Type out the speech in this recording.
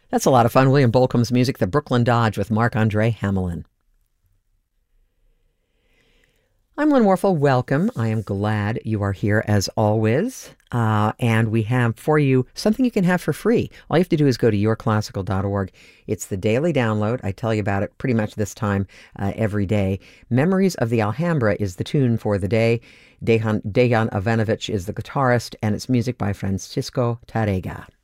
That's a lot of fun. William Bolcom's music, The Brooklyn Dodge with Marc-Andre Hamelin. I'm Lynn Warfel. Welcome. I am glad you are here as always. And we have for you something you can have for free. All you have to do is go to yourclassical.org. It's the daily download. I tell you about it pretty much this time every day. Memories of the Alhambra is the tune for the day. Dejan Ivanovic is the guitarist, and it's music by Francisco Tárrega.